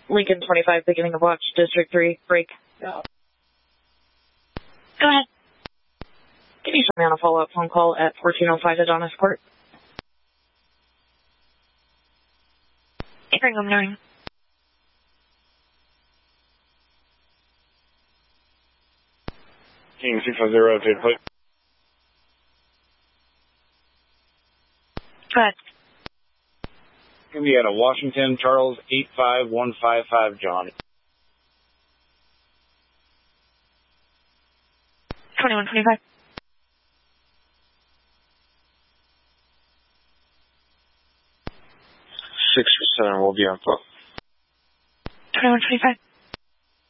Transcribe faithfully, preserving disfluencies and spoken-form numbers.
Lincoln twenty-five, beginning of watch, District three, break. Yeah. Go ahead. Can you show me on a follow-up phone call at fourteen oh five Adonis Court? Ingram nine. King six five zero, take plate. Go ahead. Indiana, Washington, Charles eight five one five five, John. twenty-one twenty-five. six seven will be on foot. twenty-one twenty-five.